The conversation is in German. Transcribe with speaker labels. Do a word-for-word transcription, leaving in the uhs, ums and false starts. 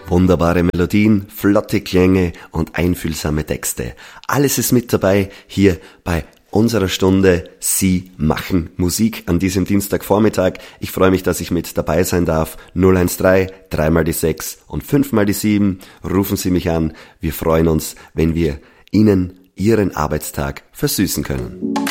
Speaker 1: Wunderbare Melodien, flotte Klänge und einfühlsame Texte. Alles ist mit dabei hier bei unserer Stunde Sie machen Musik an diesem Dienstagvormittag. Ich freue mich, dass ich mit dabei sein darf. null eins drei, drei mal die sechs und fünf mal die sieben. Rufen Sie mich an. Wir freuen uns, wenn wir Ihnen Ihren Arbeitstag versüßen können.